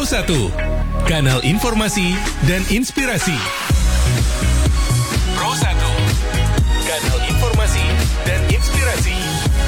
Pro1, kanal informasi dan inspirasi. Pro1, kanal informasi dan inspirasi.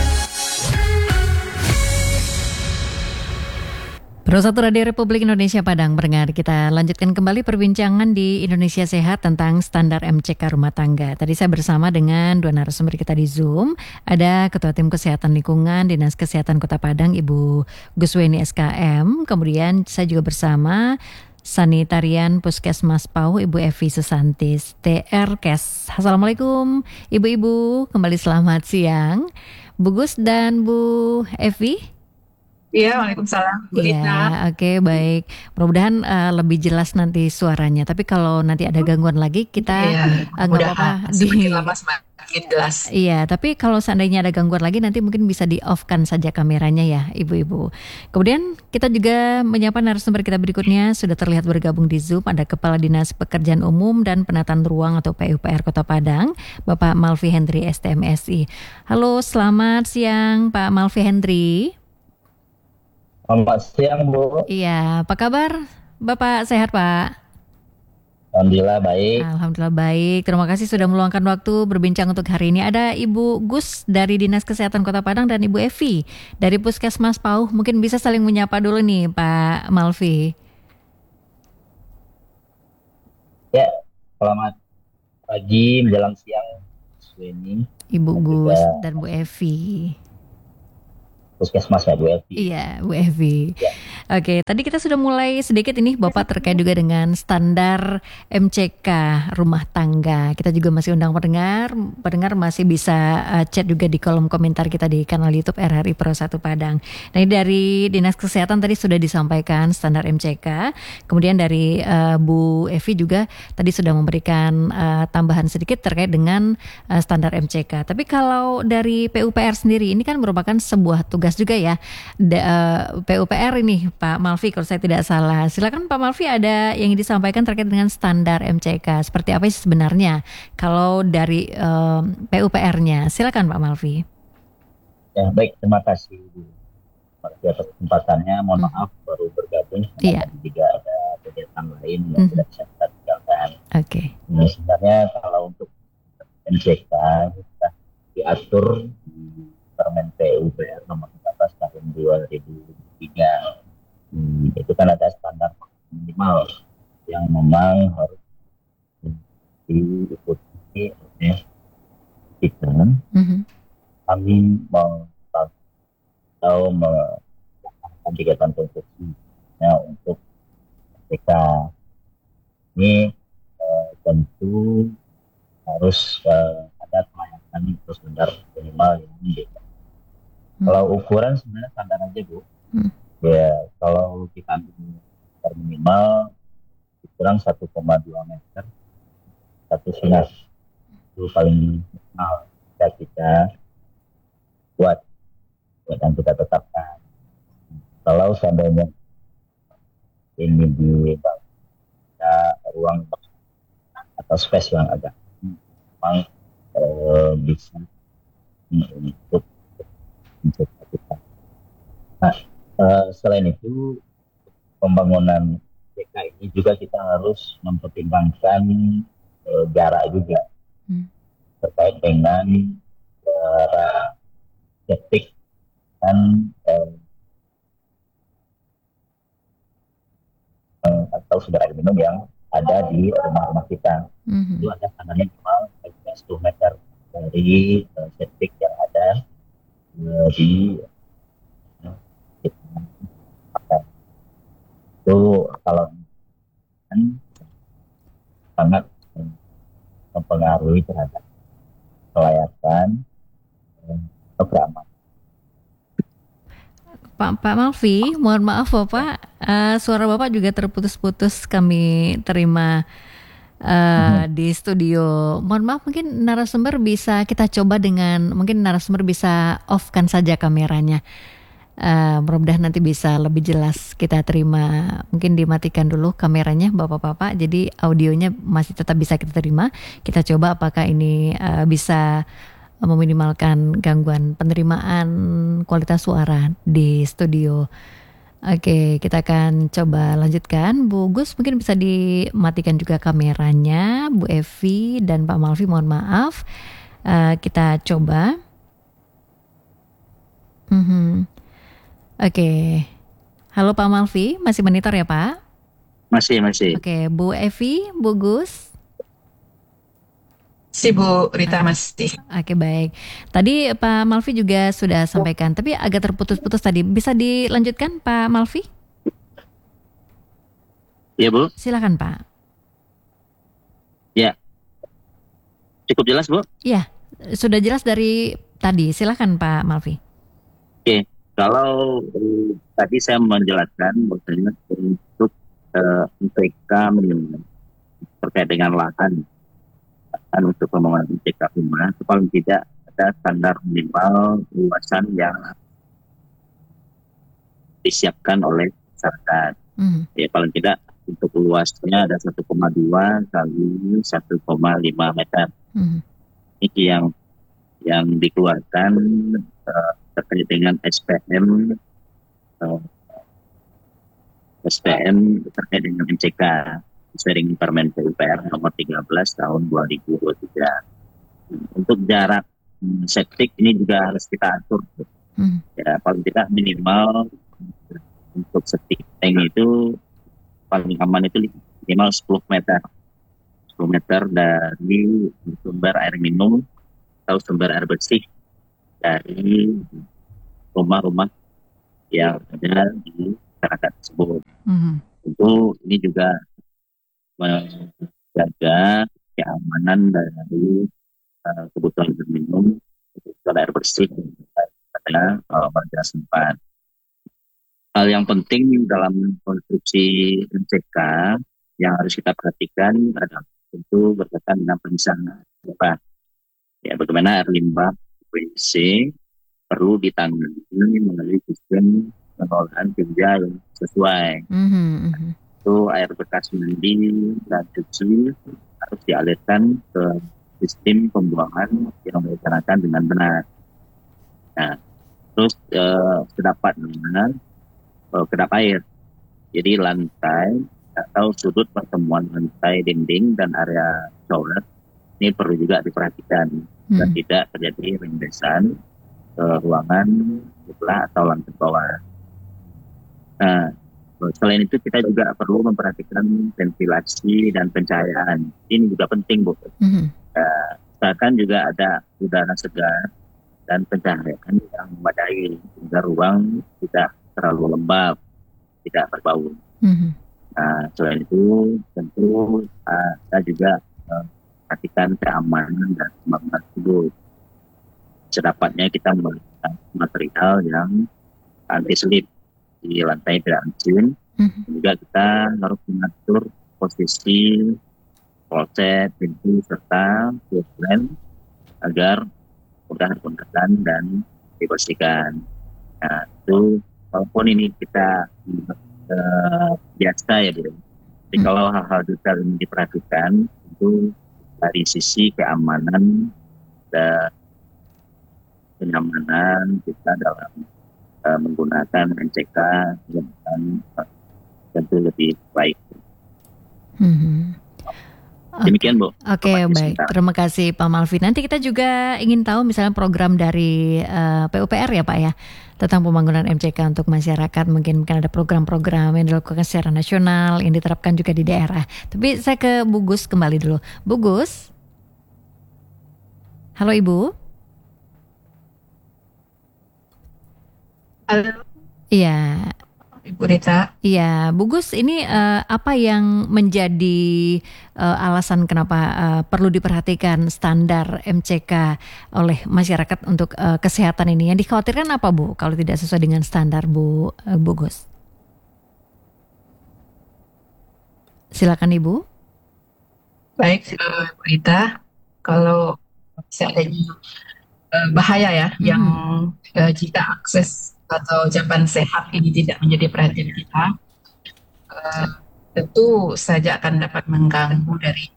Pro1 Radio Republik Indonesia Padang pendengar, kita lanjutkan kembali perbincangan di Indonesia Sehat tentang standar MCK rumah tangga. Tadi saya bersama dengan dua narasumber kita di Zoom. Ada Ketua Tim Kesehatan Lingkungan Dinas Kesehatan Kota Padang, Ibu Gusweni SKM. Kemudian saya juga bersama Sanitarian Puskesmas Pauh, Ibu Evi Susantis, TRKes. Assalamualaikum Ibu-ibu, kembali selamat siang. Bu Gus dan Bu Evi. Iya, waalaikumsalam. Ya, oke, baik. Mudah-mudahan lebih jelas nanti suaranya. Tapi kalau nanti ada gangguan lagi, kita nggak apa-apa. Semakin lama semakin jelas. Iya, tapi kalau seandainya ada gangguan lagi, nanti mungkin bisa di-off-kan saja kameranya ya, Ibu-ibu. Kemudian kita juga menyapa narasumber kita berikutnya. Sudah terlihat bergabung di Zoom. Ada Kepala Dinas Pekerjaan Umum dan Penataan Ruang atau PUPR Kota Padang, Bapak Malvi Hendri STMSI. Halo, selamat siang Pak Malvi Hendri. Selamat siang, Bu. Iya, apa kabar Bapak, sehat Pak? Alhamdulillah baik. Alhamdulillah baik, terima kasih sudah meluangkan waktu berbincang untuk hari ini. Ada Ibu Gus dari Dinas Kesehatan Kota Padang dan Ibu Evi dari Puskesmas Pauh. Mungkin bisa saling menyapa dulu nih Pak Malvi. Ya, selamat pagi menjelang siang ini. Ibu Gus dan Bu Evi. Puskesmas ya, Bu Evi. Iya, Bu Evi. Ya. Oke, tadi kita sudah mulai sedikit ini Bapak terkait juga dengan standar MCK rumah tangga. Kita juga masih undang pendengar masih bisa chat juga di kolom komentar kita di kanal YouTube RRI Pro1 Padang. Nah, ini dari Dinas Kesehatan tadi sudah disampaikan standar MCK. Kemudian dari Bu Evi juga tadi sudah memberikan tambahan sedikit terkait dengan standar MCK. Tapi kalau dari PUPR sendiri, ini kan merupakan sebuah tugas juga ya, PUPR ini Pak Malvi kalau saya tidak salah. Silakan Pak Malvi, ada yang disampaikan terkait dengan standar MCK. Seperti apa sih sebenarnya kalau dari PUPR-nya? Silakan Pak Malvi. Ya, baik, terima kasih Bu. Terima kasih atas kesempatannya. Mohon maaf baru bergabung. Iya. Jika ada kegiatan lain yang tidak bisa kita tinggalkan. Oke. Nah, sebenarnya kalau untuk MCK kita diatur di Permen PUPR nomor 14 tahun 2003. Itu kan ada standar minimal yang memang harus diikuti oleh kita. Kami melakukan kegiatan konstruksi untuk mereka ini tentu harus ada kelayakan atau standar minimal yang dibuat. Kalau ukuran sebenarnya standar aja Bu. Ya, kalau kita ambil minimal kurang 1,2 meter, 1,5 itu paling minimal kita buat dan kita tetapkan. Kalau seandainya ini di ruang atau space yang agak memang bisa untuk kita. Nah, selain itu pembangunan TK ini juga kita harus mempertimbangkan jarak juga terkait dengan jarak septic dan atau sumber air minum yang ada di rumah-rumah kita. Itu ada standarnya minimal 10 meter dari septic yang ada di itu. Kalau sangat mempengaruhi terhadap kelayakan atau keamanan. Pak Malvi, mohon maaf Bapak, suara Bapak juga terputus-putus kami terima di studio. Mohon maaf, mungkin narasumber bisa kita coba mungkin narasumber bisa off-kan saja kameranya. Mudah-mudahan nanti bisa lebih jelas kita terima. Mungkin dimatikan dulu kameranya Bapak-bapak, jadi audionya masih tetap bisa kita terima. Kita coba apakah ini bisa meminimalkan gangguan penerimaan kualitas suara di studio Oke, kita akan coba lanjutkan. Bu Gus mungkin bisa dimatikan juga kameranya. Bu Evi dan Pak Malvi mohon maaf. Kita coba. Oke. Halo Pak Malvi, masih monitor ya Pak? Masih. Oke, Bu Evi, Bu Gus. Si Bu Rita masih. Oke, baik. Tadi Pak Malvi juga sudah sampaikan, tapi agak terputus-putus tadi. Bisa dilanjutkan Pak Malvi? Iya Bu. Silakan Pak. Ya. Cukup jelas Bu? Iya, sudah jelas dari tadi. Silakan Pak Malvi. Oke. Kalau tadi saya menjelaskan bahwasanya untuk mereka terkait dengan lahan untuk pembangunan MCK rumah itu paling tidak ada standar minimal luasan yang disiapkan oleh masyarakat. Ya paling tidak untuk luasnya ada 1,2 kali 1,5 meter. Ini yang dikeluarkan terkait dengan SPM terkait dengan MCK sesuai dengan Permen PUPR nomor 13 tahun 2023. Untuk jarak septic ini juga harus kita atur. Ya paling tidak minimal untuk septic tank itu paling aman itu minimal 10 meter. 10 meter dari sumber air minum atau sumber air bersih dari rumah-rumah yang ada di masyarakat tersebut. Tentu ini juga menjaga keamanan dari kebutuhan air minum, kebutuhan air bersih pada warga setempat. Hal yang penting dalam konstruksi MCK yang harus kita perhatikan adalah tentu berkaitan dengan pemisahan limbah. Ya, bagaimana air limbah WC perlu ditangani melalui sistem pengolahan tinja yang sesuai. Itu air bekas mandi dan cuci harus dialirkan ke sistem pembuangan yang dilaksanakan dengan benar. Nah, terus kedap air. Jadi lantai atau sudut pertemuan lantai dinding dan area shower ini perlu juga diperhatikan dan tidak terjadi rembesan ke ruangan sebelah atau lantai bawah. Nah, selain itu kita juga perlu memperhatikan ventilasi dan pencahayaan. Ini juga penting, Bu. Bahkan juga ada udara segar dan pencahayaan yang memadai sehingga ruang tidak terlalu lembab, tidak berbau. Nah, selain itu tentu kita juga perhatikan keamanan dan keamanan tersebut. Sedapatnya kita menggunakan material yang anti-slip di lantai tidak licin. Juga kita harus mengatur posisi kloset, pintu serta filtren agar mudah digunakan dan dibersihkan. Nah, itu walaupun ini kita biasa ya, Bu. Jadi kalau hal-hal detail ini diperhatikan, itu dari sisi keamanan dan kenyamanan kita dalam menggunakan MCK dan tentu lebih baik. Demikian, Bu. Oke, baik. Terima kasih Pak Malvi. Nanti kita juga ingin tahu misalnya program dari PUPR ya Pak ya, tentang pembangunan MCK untuk masyarakat. Mungkin ada program-program yang dilakukan secara nasional, yang diterapkan juga di daerah. Tapi saya ke Bu Gus kembali dulu. Bu Gus. Halo Ibu. Halo Iya. Ibu Rita. Iya, Bu Gus, ini apa yang menjadi alasan kenapa perlu diperhatikan standar MCK oleh masyarakat untuk kesehatan ini? Yang dikhawatirkan apa, Bu, kalau tidak sesuai dengan standar, Bu Gus? Silakan Ibu. Baik, Bu Rita. Kalau seandainya bahaya ya, yang jika akses atau jamban sehat ini tidak menjadi perhatian kita, tentu saja akan dapat mengganggu dari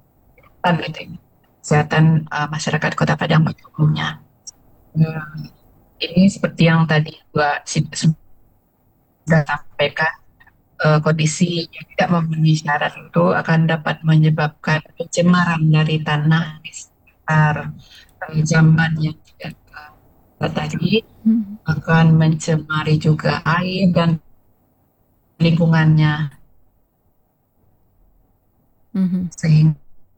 kesehatan masyarakat Kota Padang pada umumnya. Ini seperti yang tadi sudah sampaikan, kondisi yang tidak memenuhi syarat itu akan dapat menyebabkan pencemaran dari tanah di sekitar jamban yang tidak tadi, akan mencemari juga air dan lingkungannya, sehingga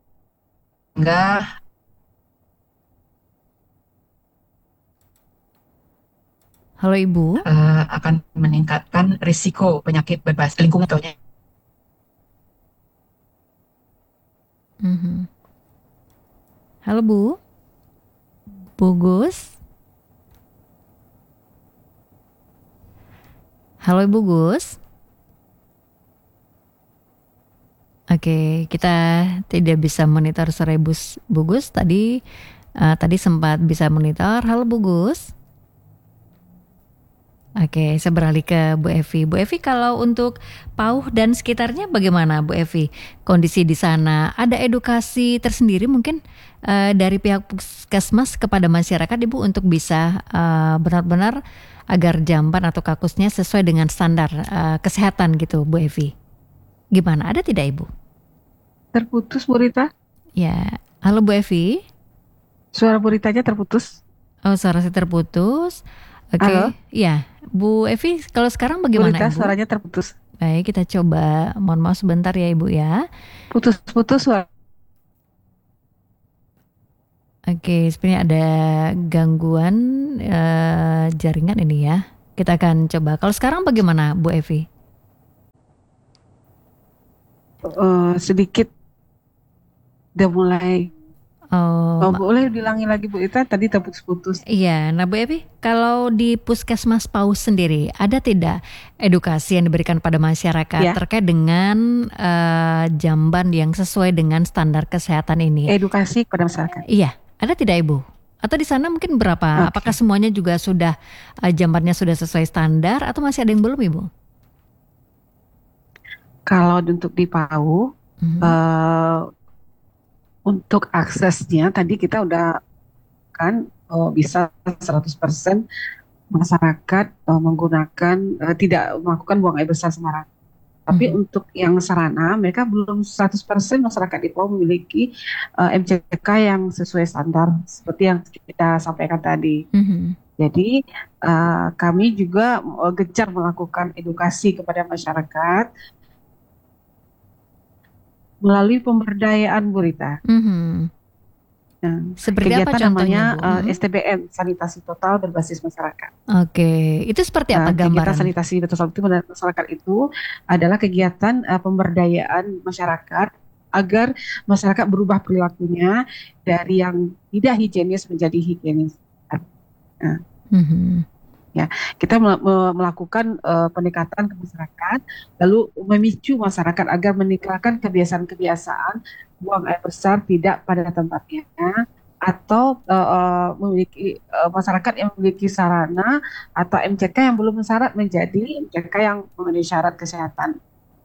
Halo Ibu. akan meningkatkan risiko penyakit berbasis lingkungan contohnya. Halo Bu. Bu Gus. Halo Ibu Gus. Oke, kita tidak bisa monitor suara Bu Gus. Tadi sempat bisa monitor. Halo Bu Gus. Oke, saya beralih ke Bu Evi. Bu Evi, kalau untuk Pauh dan sekitarnya bagaimana Bu Evi? Kondisi di sana, ada edukasi tersendiri mungkin dari pihak puskesmas kepada masyarakat Ibu untuk bisa benar-benar agar jamban atau kakusnya sesuai dengan standar kesehatan gitu Bu Evi. Gimana, ada tidak Ibu? Terputus Bu Rita? Ya, halo Bu Evi. Suara Bu Ritanya terputus. Oh, suara saya terputus. Oke, Halo? ya Bu Evi, kalau sekarang Bu bagaimana Rita Ibu? suaranya terputus. Baik, kita coba. Mohon maaf sebentar ya Ibu ya. Putus-putus suara. Oke, sebenarnya ada gangguan jaringan ini ya. Kita akan coba. Kalau sekarang bagaimana Bu Evi? Sedikit udah mulai. Oh, Boleh diulangi lagi Bu Rita, tadi terputus-putus. iya. Nah Bu Evi, kalau di Puskesmas Paus sendiri, ada tidak edukasi yang diberikan pada masyarakat Ya. terkait dengan jamban yang sesuai dengan standar kesehatan ini? Edukasi kepada masyarakat. Iya, ada tidak Ibu? Atau di sana mungkin berapa? Oke. Apakah semuanya juga sudah jambannya sudah sesuai standar atau masih ada yang belum Ibu? Kalau untuk di PAU, untuk aksesnya tadi kita udah kan bisa 100% masyarakat menggunakan tidak melakukan buang air besar sembarangan. Tapi untuk yang sarana, mereka belum 100% masyarakat di PAU memiliki MCK yang sesuai standar seperti yang kita sampaikan tadi. Jadi kami juga gencar melakukan edukasi kepada masyarakat melalui pemberdayaan Bu Rita. Nah, Seperti apa kegiatan namanya contohnya Bu? STBM, Sanitasi Total Berbasis Masyarakat. Oke, itu seperti apa Kegiatan gambaran? sanitasi total itu masyarakat itu adalah kegiatan pemberdayaan masyarakat agar masyarakat berubah perilakunya dari yang tidak higienis menjadi higienis. Nah, ya, kita melakukan pendekatan ke masyarakat, lalu memicu masyarakat agar meninggalkan kebiasaan-kebiasaan buang air besar tidak pada tempatnya, atau memiliki masyarakat yang memiliki sarana atau MCK yang belum syarat menjadi MCK yang memenuhi syarat kesehatan.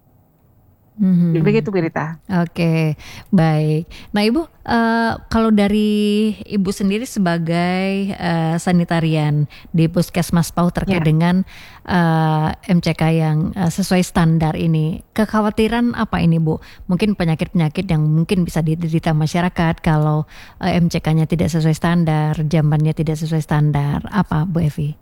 Begitu Berita. Oke, baik. Nah Ibu, kalau dari Ibu sendiri sebagai sanitarian di Puskesmas Pauh terkait dengan MCK yang sesuai standar ini, kekhawatiran apa ini Bu? Mungkin penyakit-penyakit yang mungkin bisa diderita masyarakat kalau MCK-nya tidak sesuai standar, jambannya tidak sesuai standar, apa Bu Evi?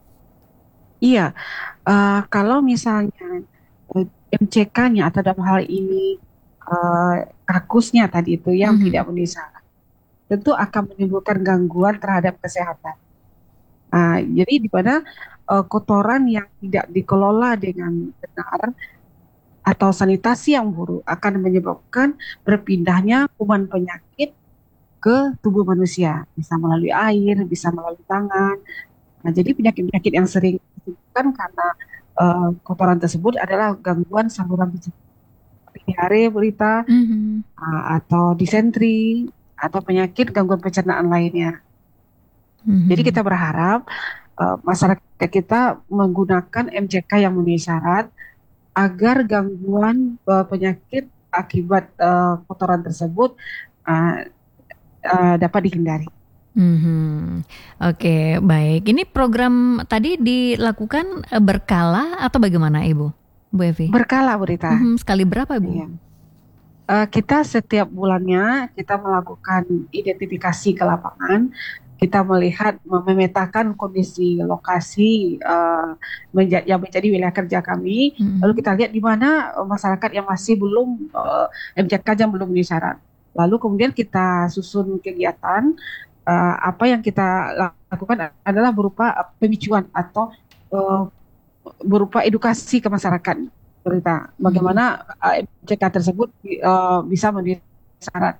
Iya, kalau misalnya MCK-nya atau dalam hal ini kakusnya tadi itu yang tidak memenuhi syarat, tentu akan menimbulkan gangguan terhadap kesehatan. Jadi di mana kotoran yang tidak dikelola dengan benar atau sanitasi yang buruk akan menyebabkan berpindahnya kuman penyakit ke tubuh manusia, bisa melalui air, bisa melalui tangan. Nah, jadi penyakit-penyakit yang sering disebutkan karena kotoran tersebut adalah gangguan saluran pencernaan, seperti diare, berita, atau disentri, atau penyakit gangguan pencernaan lainnya. Jadi kita berharap masyarakat kita menggunakan MCK yang memenuhi syarat agar gangguan penyakit akibat kotoran tersebut dapat dihindari. Mhm. Oke, baik. Ini program tadi dilakukan berkala atau bagaimana Ibu? Bu Evi? Berkala, Bu Rita. Sekali berapa Ibu? Iya. Kita setiap bulannya kita melakukan identifikasi ke lapangan, kita melihat memetakan kondisi lokasi yang menjadi wilayah kerja kami, lalu kita lihat di mana masyarakat yang masih belum MCK yang belum memenuhi syarat. Lalu kemudian kita susun kegiatan, apa yang kita lakukan adalah berupa pemicuan atau berupa edukasi ke masyarakat. Berita bagaimana MCK tersebut bisa memenuhi syarat.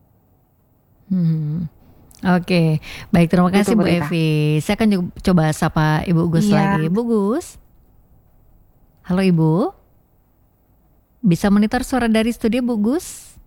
Oke, baik, terima kasih Bu Berita. Evi. Saya akan coba sapa Ibu Gus lagi. Bu Gus, halo Ibu, bisa monitor suara dari studio Bu Gus?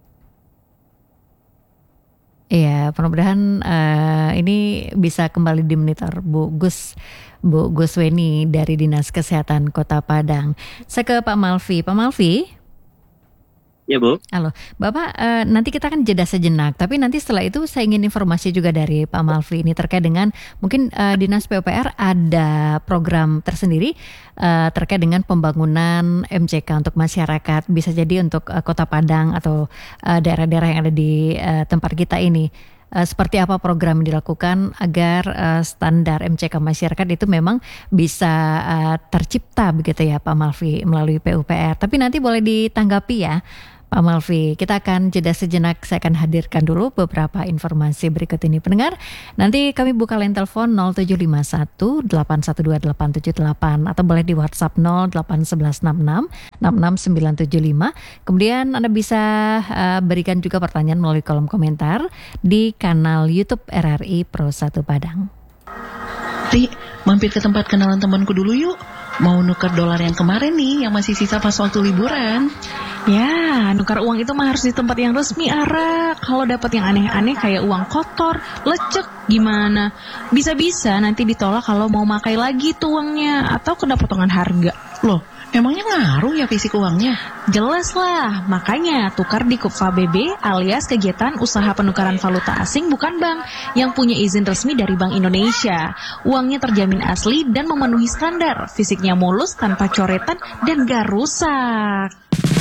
Iya, mudah-mudahan ini bisa kembali dimonitor Bu Gus Weni dari Dinas Kesehatan Kota Padang. Saya ke Pak Malvi. Pak Malvi. Ya Bu. Halo, Bapak, nanti kita akan jeda sejenak, tapi nanti setelah itu saya ingin informasi juga dari Pak Malvi ini terkait dengan mungkin Dinas PUPR ada program tersendiri terkait dengan pembangunan MCK untuk masyarakat, bisa jadi untuk Kota Padang atau daerah-daerah yang ada di tempat kita ini. Seperti apa program yang dilakukan agar standar MCK masyarakat itu memang bisa tercipta begitu ya Pak Malvi melalui PUPR. Tapi nanti boleh ditanggapi ya Pak Malvi. Kita akan jeda sejenak, saya akan hadirkan dulu beberapa informasi berikut ini pendengar. Nanti kami buka line telepon 0751 812 878 atau boleh di WhatsApp 08166 66975. Kemudian Anda bisa berikan juga pertanyaan melalui kolom komentar di kanal YouTube RRI Pro 1 Padang. Ri, mampir ke tempat kenalan temanku dulu yuk. Mau nuker dolar yang kemarin nih, yang masih sisa pas waktu liburan. Ya, nukar uang itu mah harus di tempat yang resmi, Ara. Kalau dapat yang aneh-aneh kayak uang kotor, lecek, gimana? Bisa-bisa nanti ditolak kalau mau makai lagi tuh uangnya, atau kena potongan harga. Loh, emangnya ngaruh ya fisik uangnya? Jelas lah, makanya tukar di KUPVA BB alias kegiatan usaha penukaran valuta asing bukan bank yang punya izin resmi dari Bank Indonesia. Uangnya terjamin asli dan memenuhi standar, fisiknya mulus tanpa coretan dan gak rusak.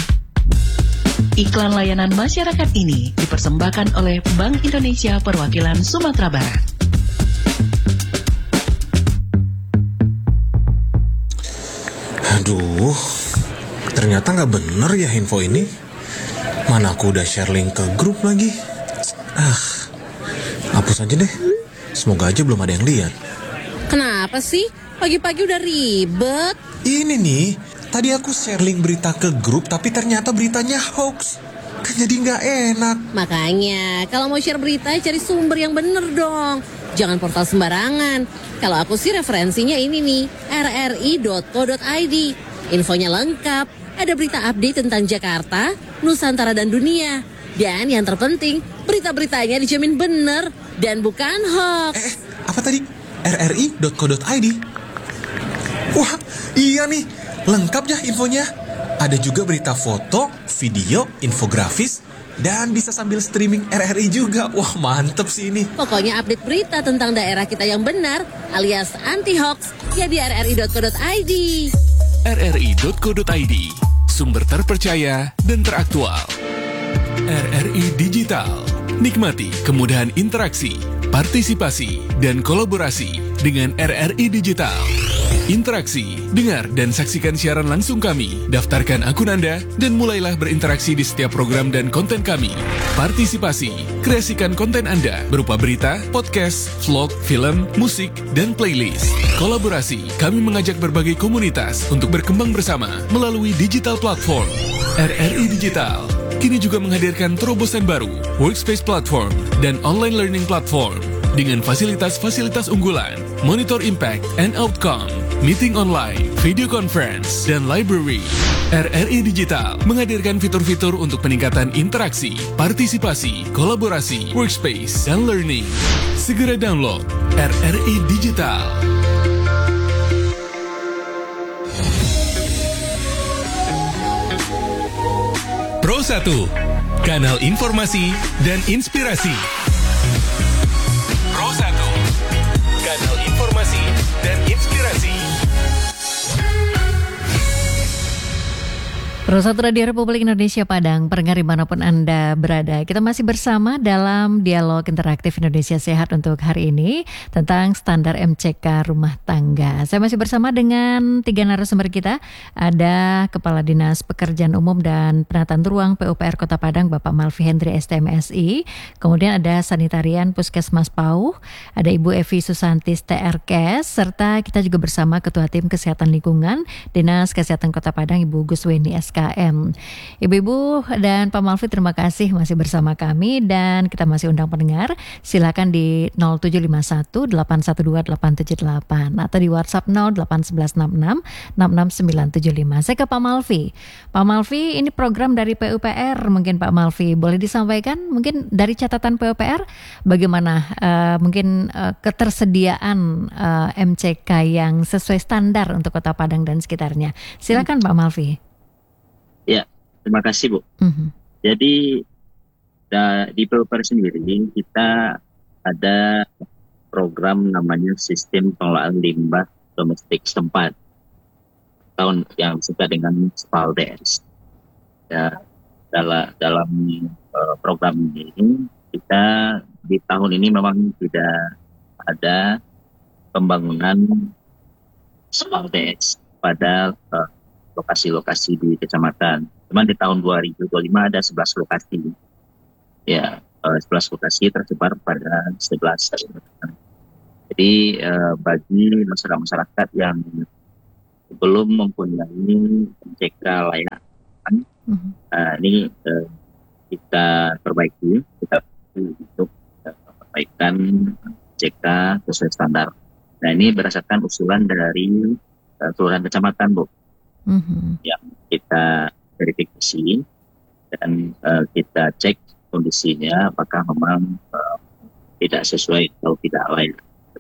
Iklan layanan masyarakat ini dipersembahkan oleh Bank Indonesia Perwakilan Sumatera Barat. Aduh, ternyata nggak bener ya info ini. Mana aku udah share link ke grup lagi. Hapus aja deh. Semoga aja belum ada yang lihat. Kenapa sih? Pagi-pagi udah ribet. Ini nih, tadi aku share link berita ke grup tapi ternyata beritanya hoax. Kan jadi nggak enak. Makanya, kalau mau share berita cari sumber yang bener dong. Jangan portal sembarangan. Kalau aku sih referensinya ini nih, rri.co.id. Infonya lengkap, ada berita update tentang Jakarta, Nusantara dan dunia. Dan yang terpenting, berita-beritanya dijamin bener dan bukan hoax. Apa tadi? rri.co.id. Wah, iya nih, lengkap ya infonya. Ada juga berita foto, video, infografis, dan bisa sambil streaming RRI juga. Wah, mantep sih ini. Pokoknya update berita tentang daerah kita yang benar alias anti-hoax ya di rri.co.id. rri.co.id, sumber terpercaya dan teraktual. RRI Digital. Nikmati kemudahan interaksi, partisipasi, dan kolaborasi dengan RRI Digital. Interaksi, dengar dan saksikan siaran langsung kami, daftarkan akun Anda, dan mulailah berinteraksi di setiap program dan konten kami. Partisipasi, kreasikan konten Anda berupa berita, podcast, vlog, film, musik, dan playlist. Kolaborasi, kami mengajak berbagai komunitas untuk berkembang bersama melalui digital platform. RRI Digital kini juga menghadirkan terobosan baru, workspace platform, dan online learning platform dengan fasilitas-fasilitas unggulan, monitor impact and outcome, meeting online, video conference, dan library. RRI Digital menghadirkan fitur-fitur untuk peningkatan interaksi, partisipasi, kolaborasi, workspace, dan learning. Segera download RRI Digital. Pro 1, kanal informasi dan inspirasi. Pro inspirasi. Perusahaan Radio Republik Indonesia Padang, pendengar dimanapun Anda berada, kita masih bersama dalam Dialog Interaktif Indonesia Sehat untuk hari ini tentang standar MCK rumah tangga. Saya masih bersama dengan 3 narasumber kita. Ada Kepala Dinas Pekerjaan Umum dan Penataan Ruang PUPR Kota Padang, Bapak Malvi Hendri STMSI. Kemudian ada Sanitarian Puskesmas Pauh, ada Ibu Evi Susantis TRKes, serta kita juga bersama Ketua Tim Kesehatan Lingkungan Dinas Kesehatan Kota Padang, Ibu Gusweni SKM. Ibu-ibu dan Pak Malvi, terima kasih masih bersama kami dan kita masih undang pendengar. Silakan di 0751 812 878 atau di WhatsApp 08166 66975. Saya ke Pak Malvi. Pak Malvi, ini program dari PUPR mungkin Pak Malvi boleh disampaikan mungkin dari catatan PUPR bagaimana mungkin ketersediaan MCK yang sesuai standar untuk Kota Padang dan sekitarnya. Silakan Pak Malvi. Ya, terima kasih Bu. Jadi di PUPR sendiri kita ada program namanya Sistem Pengelolaan Limbah Domestik Setempat tahun yang disebut dengan SPALDES. Ya, dalam program ini kita di tahun ini memang tidak ada pembangunan SPALDES pada lokasi-lokasi di kecamatan. Cuman di tahun 2025 ada 11 lokasi. Ya, 11 lokasi tersebar pada 11 kecamatan. Jadi bagi masyarakat yang belum mempunyai MCK layak, ini kita perbaiki, untuk perbaikan MCK sesuai standar. Nah, ini berdasarkan usulan dari kelurahan kecamatan, Bu. Yang kita verifikasi dan kita cek kondisinya apakah memang tidak sesuai atau tidak layak.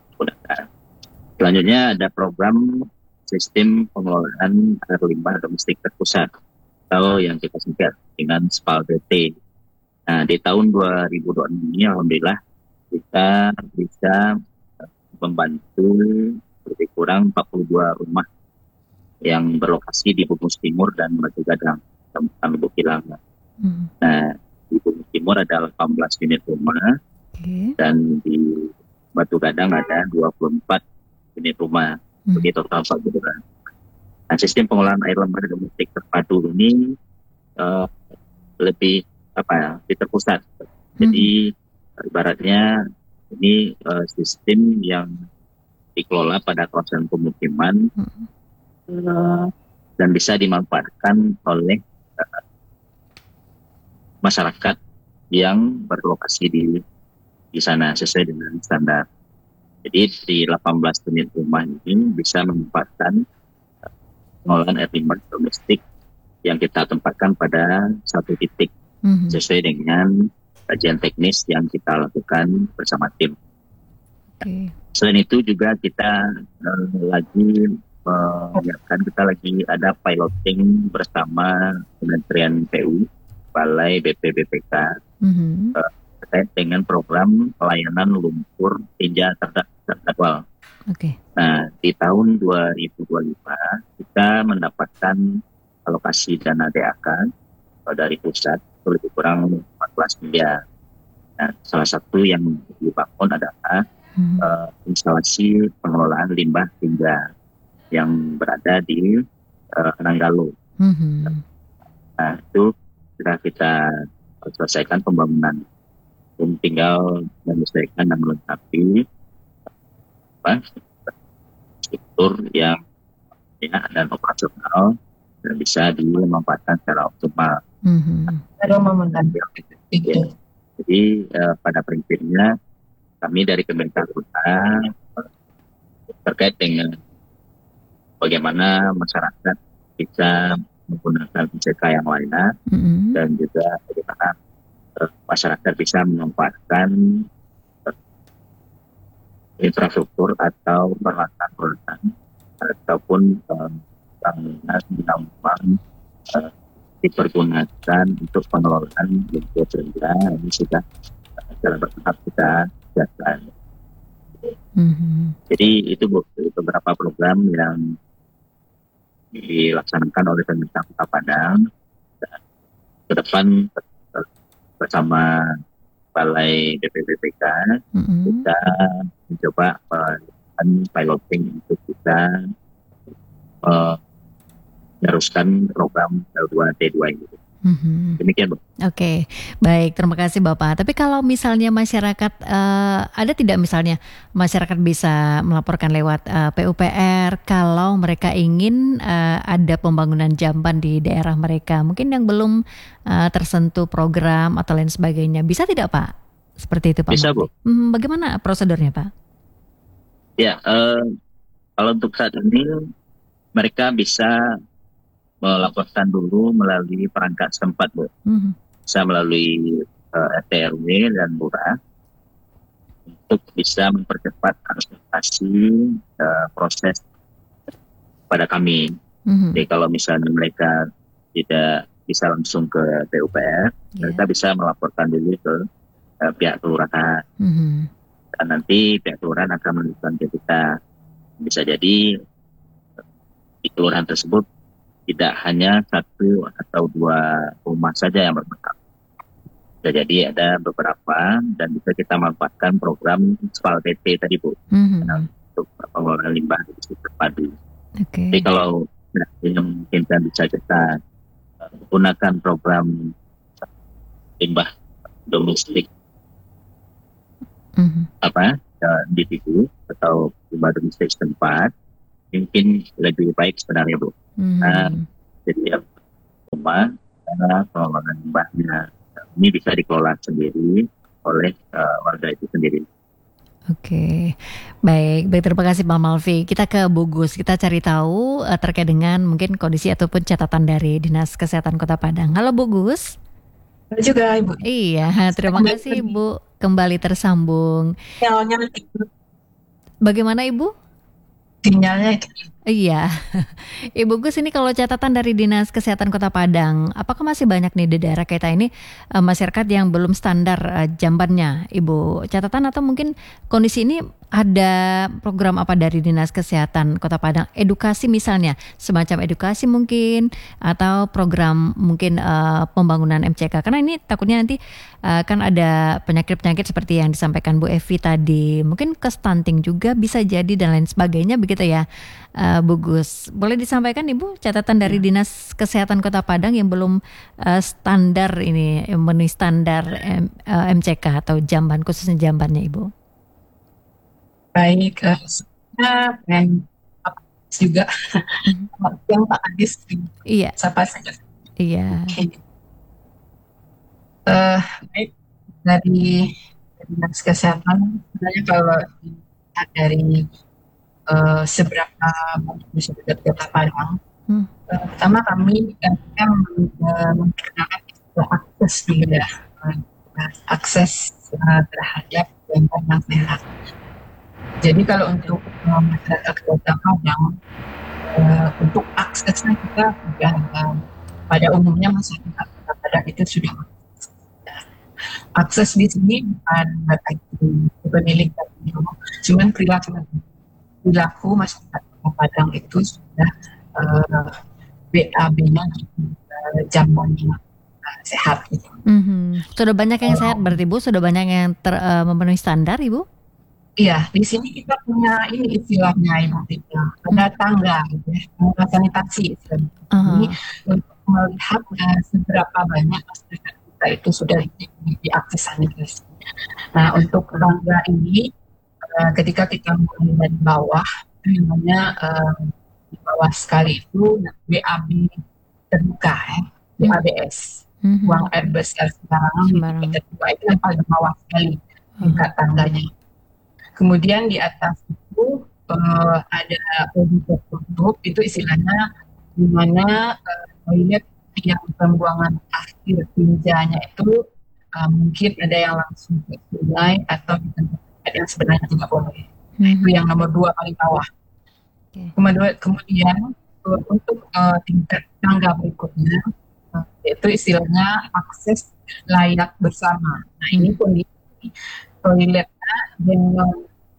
Selanjutnya ada program Sistem Pengelolaan Air Limbah Domestik Terpusat atau yang kita singkat dengan SPALDT. Nah, di tahun 2026 ini alhamdulillah kita bisa membantu lebih kurang 42 rumah yang berlokasi di Bungus Timur dan Batu Gadang, Kecamatan Lubuk Kilang. Nah, di Bungus Timur ada 18 unit rumah, dan di Batu Gadang ada 24 unit rumah, jadi total 40 rumah. Nah, sistem pengelolaan air limbah domestik terpadu ini lebih terpusat. Jadi ibaratnya ini sistem yang dikelola pada kawasan pemukiman. Dan bisa dimanfaatkan oleh masyarakat yang berlokasi di sana sesuai dengan standar. Jadi di 18 unit rumah ini bisa memanfaatkan pengelolaan air limbah domestik yang kita tempatkan pada satu titik sesuai dengan kajian teknis yang kita lakukan bersama tim. Selain itu juga kita lagi menyiapkan, kita lagi ada piloting bersama Kementerian PU, Balai BPBPK terkait dengan program pelayanan lumpur tinja terdakwa. Nah, di tahun 2025 kita mendapatkan alokasi dana DAK dari pusat lebih kurang 14 miliar. Nah, salah satu yang dibangun adalah instalasi pengelolaan limbah tinja yang berada di Nanggalo. Nah, itu sudah kita selesaikan pembangunan. Tinggal menyelesaikan dan melengkapi struktur yang dan operasional dan bisa dimanfaatkan secara optimal. Jadi pada prinsipnya kami dari pemerintah kota terkait dengan bagaimana masyarakat bisa menggunakan MCK yang layak dan juga bagaimana masyarakat bisa memanfaatkan infrastruktur atau peralatan ataupun bangunan dipergunakan untuk pengelolaan lumpur tinja. Ini sudah dalam bertahap kita siapkan. Jadi itu beberapa program yang dilaksanakan oleh pemerintah Kota Padang. Dan ke depan bersama Balai BPPPK kita mencoba melakukan piloting untuk kita meneruskan program L2T2 ini. Demikian, Bu. Oke, baik, terima kasih Bapak. Tapi kalau misalnya masyarakat, ada tidak misalnya masyarakat bisa melaporkan lewat PUPR kalau mereka ingin ada pembangunan jamban di daerah mereka, mungkin yang belum tersentuh program atau lain sebagainya, bisa tidak Pak? Seperti itu Pak? Bisa, Bu. Bagaimana prosedurnya Pak? Ya, kalau untuk saat ini mereka bisa melaporkan dulu melalui perangkat setempat, Bu. Bisa melalui RT RW dan lurah untuk bisa mempercepat administrasi proses pada kami. Jadi kalau misalnya mereka tidak bisa langsung ke PUPR, mereka bisa melaporkan dulu ke pihak kelurahan. Dan nanti pihak kelurahan akan menunjukkan ke kita. Bisa jadi di kelurahan tersebut tidak hanya 1 atau 2 rumah saja yang bermasalah. Bisa jadi ada beberapa dan bisa kita manfaatkan program SPAL TT tadi, Bu. Untuk pengelolaan limbah di sekitar terpadu. Jadi kalau yang mungkin bisa kita gunakan program limbah domestik individu atau limbah domestik setempat, mungkin lebih baik sebenarnya, Bu. Jadi rumah karena pengelolaan limbahnya ini bisa dikelola sendiri oleh warga itu sendiri. Oke, baik terima kasih Pak Malvi. Kita ke Bu Gus, kita cari tahu terkait dengan mungkin kondisi ataupun catatan dari Dinas Kesehatan Kota Padang. Halo Bu Gus. Halo juga Ibu. Iya, terima kasih Ibu kembali tersambung. Sinyalnya bagaimana Ibu? Sinyalnya itu. Iya, Ibu Gus, ini kalau catatan dari Dinas Kesehatan Kota Padang, apakah masih banyak nih di daerah kita ini masyarakat yang belum standar jambannya, Ibu? Catatan atau mungkin kondisi ini ada program apa dari Dinas Kesehatan Kota Padang? Edukasi misalnya, semacam edukasi mungkin, atau program mungkin pembangunan MCK? Karena ini takutnya nanti kan ada penyakit-penyakit seperti yang disampaikan Bu Evi tadi, mungkin ke stunting juga bisa jadi dan lain sebagainya begitu ya. Bu Gus, boleh disampaikan Ibu catatan dari Dinas Kesehatan Kota Padang yang belum standar ini, memenuhi standar MCK atau jamban, khususnya jambannya Ibu? Baik, dan juga yang Pak Adis. Iya. Siapa saja? Iya. Baik, dari Dinas Kesehatan sebenarnya kalau dari seberapa bisa Kota Padang. Pertama kami memperkenalkan akses dulu ya, akses terhadap jamban yang sehat. Jadi kalau untuk masyarakat Kota Padang, untuk aksesnya kita sudah pada umumnya masyarakat Kota Padang itu sudah akses di sini bukan bagi pemilik, cuman perilaku masyarakat Kota Padang itu sudah BAB-nya jambannya sehat gitu. Sudah banyak yang sehat berarti Bu, sudah banyak yang memenuhi standar Ibu? Iya, di sini kita punya ini istilahnya Ibu, ada tangga gitu ya, tangga sanitasi istilahnya. Jadi untuk melihat seberapa banyak masyarakat kita itu sudah diakses sanitasi. Nah untuk tangga ini ketika kita mulai dari bawah, namanya di bawah sekali itu BAB terbuka ya, BABS, buang air besar sembarangan, itu yang paling bawah sekali tingkat tangganya. Kemudian di atas itu ada toilet tertutup, itu istilahnya di mana toilet yang pembuangan akhir tinjanya itu mungkin ada yang langsung ke sungai atau di tempat yang sebenarnya tidak boleh. Itu yang nomor 2 paling bawah. Kemudian untuk tingkat tangga berikutnya itu istilahnya akses layak bersama. Nah ini kondisi toiletnya dengan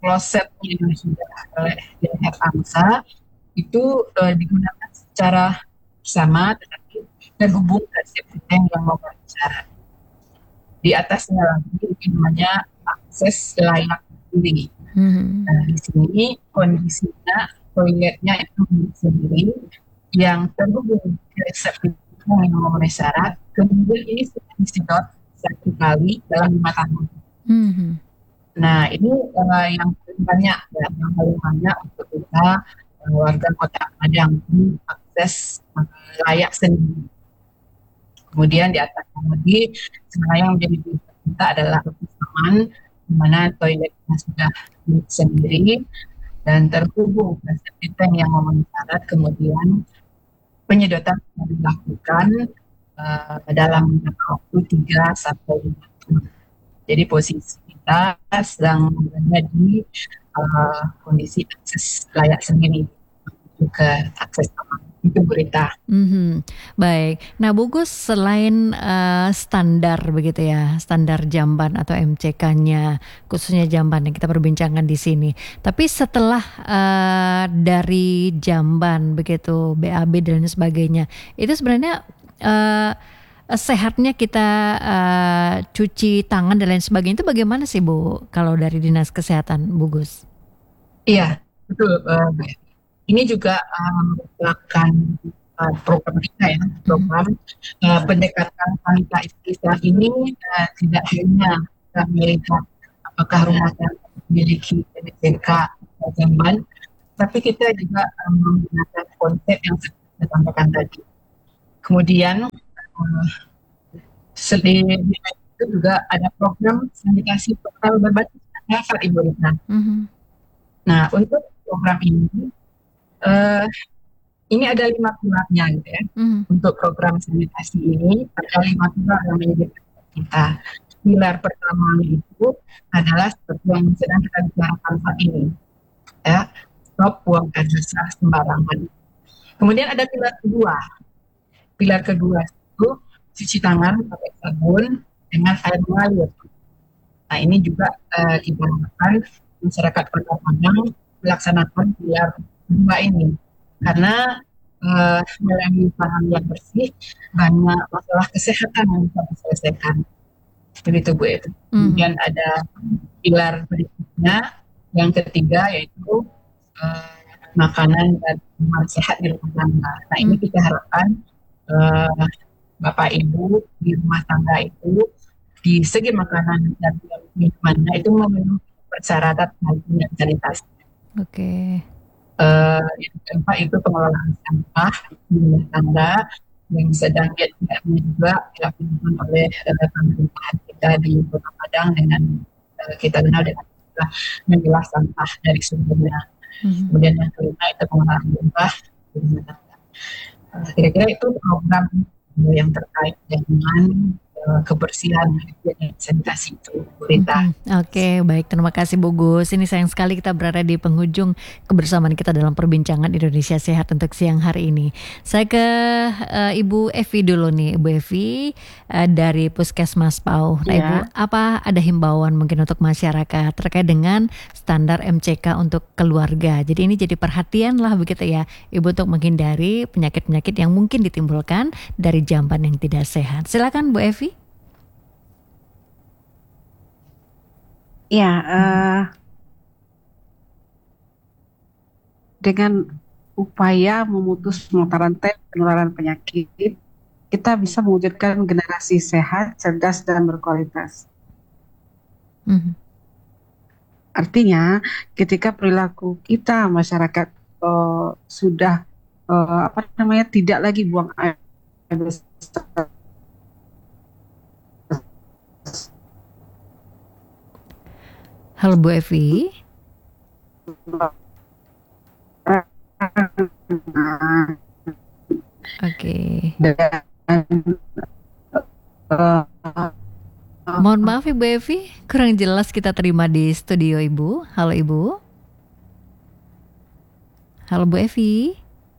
kloset yang sudah oleh leher angsa itu digunakan secara bersama tetapi terhubung ke safety tank yang memenuhi syarat. Di atasnya lagi namanya akses layak sendiri. Nah, di sini kondisinya toiletnya itu sendiri yang terhubung ke safety tank yang memenuhi syarat. Kemudian ini sudah disedot 1 kali dalam 5 tahun. Nah, ini yang paling banyak ya, yang paling banyak untuk kita warga Kota Padang ini akses layak sendiri. Kemudian di atasnya lagi sebenarnya yang menjadi tujuan kita adalah kebersamaan di mana toiletnya sudah milik sendiri dan terhubung ke safety tank yang memenuhi syarat. Kemudian penyedotan dilakukan dalam waktu 3 sampai 5 tahun. Jadi posisi kita sedang berada di kondisi akses layak sendiri ke akses aman. Itu berita. Baik. Nah, Bu Gus, selain standar begitu ya, standar jamban atau MCK-nya, khususnya jamban yang kita perbincangkan di sini. Tapi setelah dari jamban begitu, BAB dan sebagainya, itu sebenarnya sehatnya kita cuci tangan dan lain sebagainya itu bagaimana sih Bu? Kalau dari Dinas Kesehatan, Bu Gus? Iya, betul. Ini juga merupakan program kita ya, program pendekatan wanita istiqlal ini tidak hanya melihat apakah rumah tangga memiliki MCK atau jamban, tapi kita juga menggunakan konsep yang saya sampaikan tadi. Kemudian selain itu juga ada program sanitasi total berbasis dasar Ibu Rita. Nah, untuk program ini ada 5 pilarnya gitu ya. Untuk program sanitasi ini ada 5 pilar yang menjadi kita. Pilar pertama itu adalah seperti yang sedang kita bicarakan saat ini, ya, stop buang air besar sembarangan. Kemudian ada pilar kedua. Pilar kedua itu cuci tangan pakai sabun dengan air mengalir. Nah, ini juga kita harapkan masyarakat Kota Padang melaksanakan pilar kedua ini karena melalui tangan yang bersih banyak masalah kesehatan yang bisa diselesaikan. Begitu Bu itu. Kemudian ada pilar berikutnya yang ketiga yaitu makanan dan minuman sehat di rumah tangga. Nah, ini kita harapkan Bapak Ibu di rumah tangga itu di segi makanan dan minumannya itu memenuhi persyaratan dan sanitasi. Yang keempat itu pengelolaan sampah di rumah tangga yang sedang juga dilakukan oleh pemerintahan kita di Kota Padang dengan kita kenal dengan memilah sampah dari sumbernya. Kemudian yang kelima itu pengelolaan limbah di rumah tangga. Kira-kira itu program yang terkait dengan kebersihan dan sanitasi itu, Rita. Oke, baik, terima kasih Bu Gus. Ini sayang sekali kita berada di penghujung kebersamaan kita dalam perbincangan Indonesia Sehat untuk siang hari ini. Saya ke Ibu Evi dulu nih, Ibu Evi dari Puskesmas PAUH. Nah, Ibu, apa ada himbauan mungkin untuk masyarakat terkait dengan standar MCK untuk keluarga? Jadi ini jadi perhatian lah begitu ya, Ibu, untuk menghindari penyakit-penyakit yang mungkin ditimbulkan dari jamban yang tidak sehat. Silakan Bu Evi. Ya, dengan upaya memutus mata rantai penularan penyakit, kita bisa mewujudkan generasi sehat, cerdas, dan berkualitas. Artinya, ketika perilaku kita masyarakat sudah tidak lagi buang air besar. Halo Bu Evi. Oke. Mohon maaf Ibu Evi, kurang jelas kita terima di studio Ibu. Halo Ibu. Halo Bu Evi.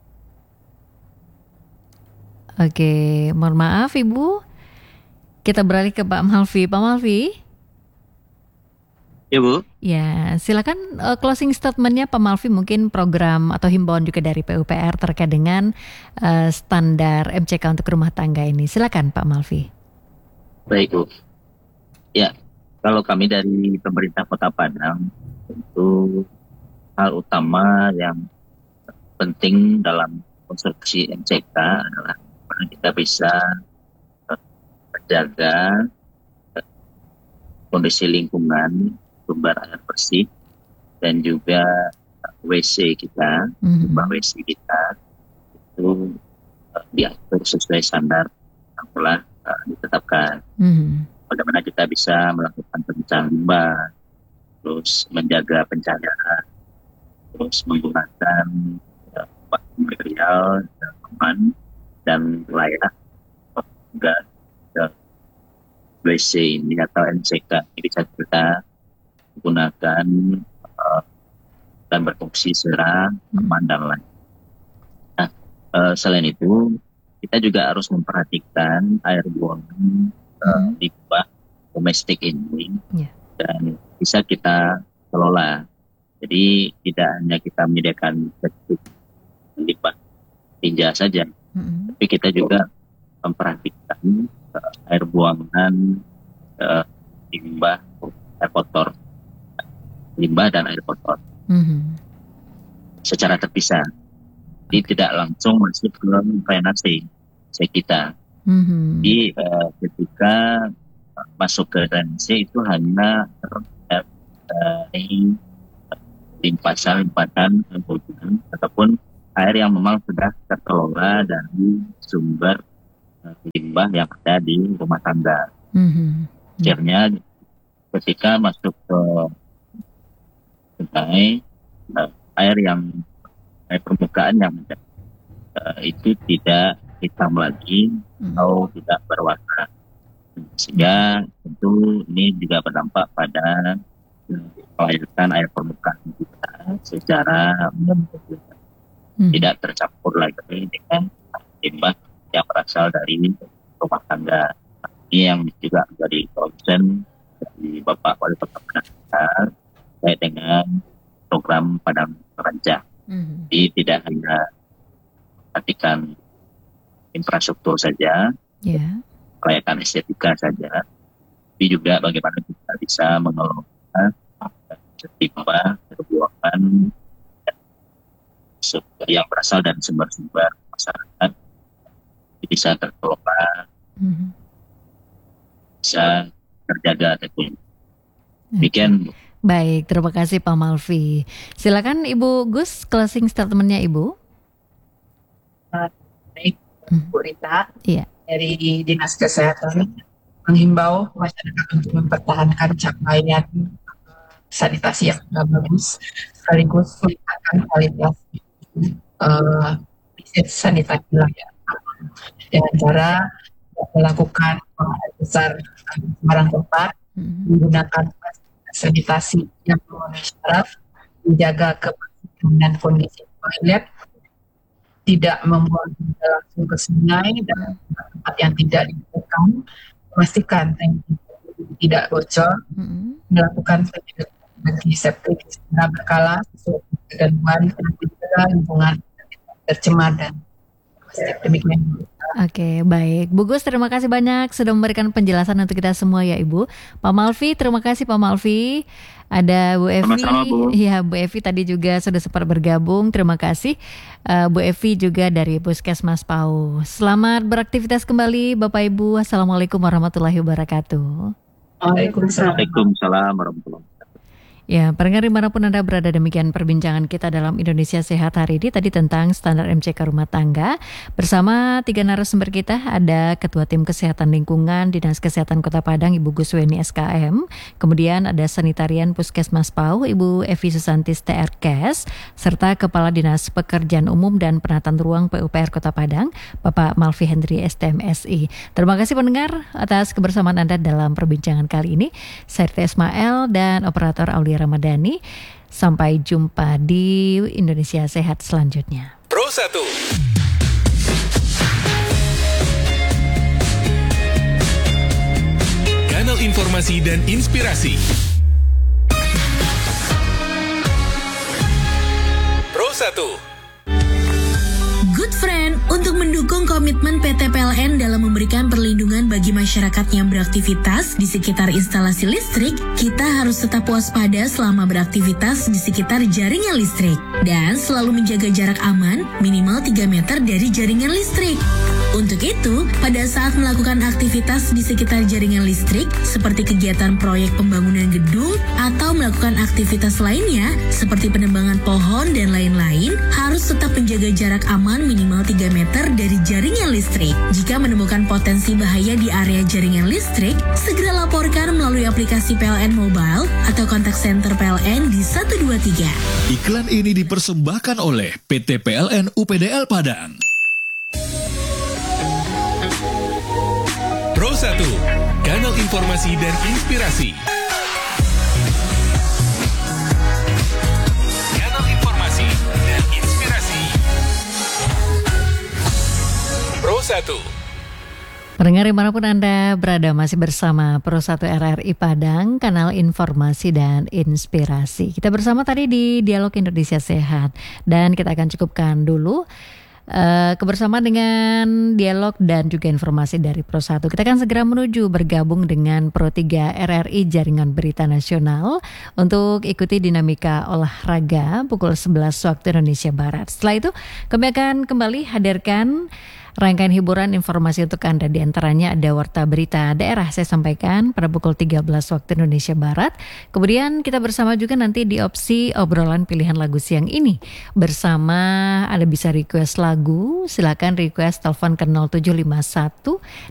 Oke, mohon maaf Ibu. Kita beralih ke Pak Malvi. Pak Malvi. Ya Bu. Ya, silakan closing statementnya Pak Malvi, mungkin program atau himbauan juga dari PUPR terkait dengan standar MCK untuk rumah tangga ini. Silakan Pak Malvi. Baik Bu. Ya, kalau kami dari pemerintah Kota Padang, tentu hal utama yang penting dalam konstruksi MCK adalah bagaimana kita bisa menjaga kondisi lingkungan, sumber air bersih, dan juga WC kita, rumah WC kita itu diatur sesuai standar yang telah ditetapkan. Bagaimana kita bisa melakukan pengecahan limbah, terus menjaga pencahayaan, terus menggunakan material yang aman dan layak juga WC ini atau MCK ini bisa kita gunakan dan berfungsi secara aman dan layak. Nah, selain itu kita juga harus memperhatikan air buangan limbah domestik ini dan bisa kita kelola. Jadi tidak hanya kita menyediakan limbah tinja saja, tapi kita juga memperhatikan air buangan limbah air kotor, limbah dan air kotor secara terpisah. Jadi tidak langsung masuk ke drainase kita. Jadi ketika masuk ke drainase itu hanya limpasan hujan ataupun air yang memang sudah terkelola dari sumber limbah yang ada di rumah tangga. Akhirnya ketika masuk ke sungai, air permukaan yang ada itu tidak hitam lagi atau tidak berwarna, sehingga tentu ini juga berdampak pada kelayakan air permukaan kita secara tidak tercampur lagi dengan limbah yang berasal dari rumah tangga. Ini yang juga menjadi concern dari Bapak Wali Kota Padang terkait dengan program Padang Rancah. Jadi tidak hanya perhatikan infrastruktur saja, kelayakan estetika saja, tapi juga bagaimana kita bisa mengelola limbah terbuangan yang berasal dari sumber-sumber masyarakat bisa terkelola, bisa terjaga tentunya. Demikian. Baik, terima kasih Pak Malvi. Silakan Ibu Gus, closing statementnya Ibu. Baik, Bu Rita. Iya. Dari Dinas Kesehatan menghimbau masyarakat untuk mempertahankan capaian sanitasi yang bagus, sekaligus meningkatkan kualitas sanitasi layak dengan cara melakukan air besar barang tempat, menggunakan sanitasi yang memenuhi syarat, menjaga kebersihan dan kondisi toilet, tidak membuang langsung ke sungai dan tempat yang tidak dibutuhkan, memastikan tanki tidak bocor, melakukan penyediaan bagi septic secara berkala sesuai ketentuan dan mencegah lingkungan tercemar dan demikian. Oke, baik. Bu Gus, terima kasih banyak sudah memberikan penjelasan untuk kita semua ya Ibu. Pak Malvi, terima kasih Pak Malvi. Ada Bu Evi. Sama-sama, Bu. Iya, Bu Evi tadi juga sudah sempat bergabung. Terima kasih. Bu Evi juga dari Puskesmas PAU. Selamat beraktivitas kembali Bapak Ibu. Assalamualaikum warahmatullahi wabarakatuh. Waalaikumsalam warahmatullahi wabarakatuh. Ya, pendengar dimanapun Anda berada, demikian perbincangan kita dalam Indonesia Sehat hari ini tadi tentang standar MCK rumah tangga. Bersama 3 narasumber kita, ada Ketua Tim Kesehatan Lingkungan Dinas Kesehatan Kota Padang, Ibu Gusweni SKM. Kemudian ada Sanitarian Puskesmas PAU, Ibu Evi Susantis TRKes, serta Kepala Dinas Pekerjaan Umum dan Penataan Ruang PUPR Kota Padang, Bapak Malvi Hendri STMSI. Terima kasih pendengar atas kebersamaan Anda dalam perbincangan kali ini. Saya Rita Ismail dan Operator Aulia Ramadhani. Sampai jumpa di Indonesia Sehat selanjutnya. Pro 1. Kanal informasi dan inspirasi. 1. Good Friend, untuk mendukung komitmen PT PLN dalam memberikan perlindungan bagi masyarakat yang beraktivitas di sekitar instalasi listrik, kita harus tetap waspada selama beraktivitas di sekitar jaringan listrik dan selalu menjaga jarak aman minimal 3 meter dari jaringan listrik. Untuk itu, pada saat melakukan aktivitas di sekitar jaringan listrik, seperti kegiatan proyek pembangunan gedung atau melakukan aktivitas lainnya, seperti penebangan pohon dan lain-lain, harus tetap menjaga jarak aman minimal 3 meter dari jaringan listrik. Jika menemukan potensi bahaya di area jaringan listrik, segera laporkan melalui aplikasi PLN Mobile atau kontak center PLN di 123. Iklan ini dipersembahkan oleh PT PLN UPDL Padang. Pro 1, kanal informasi dan inspirasi. Kanal informasi dan inspirasi. Pro 1. Pendengar dimanapun Anda berada, masih bersama Pro 1 RRI Padang, kanal informasi dan inspirasi. Kita bersama tadi di Dialog Indonesia Sehat, dan kita akan cukupkan dulu kebersamaan dengan dialog dan juga informasi dari Pro 1. Kita akan segera menuju bergabung dengan Pro 3 RRI Jaringan Berita Nasional untuk ikuti dinamika olahraga pukul 11 waktu Indonesia Barat. Setelah itu kami akan kembali hadirkan rangkaian hiburan informasi untuk Anda. Di antaranya ada warta berita daerah saya sampaikan pada pukul 13 waktu Indonesia Barat. Kemudian kita bersama juga nanti di opsi obrolan pilihan lagu siang ini. Bersama Anda bisa request lagu, silakan request telepon ke 0751